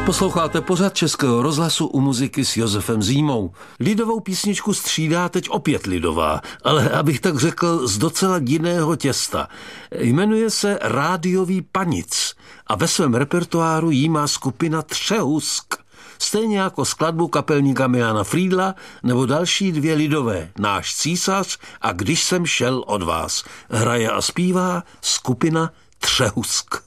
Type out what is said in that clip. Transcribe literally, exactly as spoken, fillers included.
Posloucháte pořad Českého rozhlasu U muziky s Josefem Zímou. Lidovou písničku střídá teď opět lidová, ale abych tak řekl z docela jiného těsta. Jmenuje se Rádiový panic a ve svém repertoáru jí má skupina Třehusk. Stejně jako skladbu kapelníka Milana Frýdla nebo další dvě lidové, Náš císař a Když jsem šel od vás. Hraje a zpívá skupina Třehusk.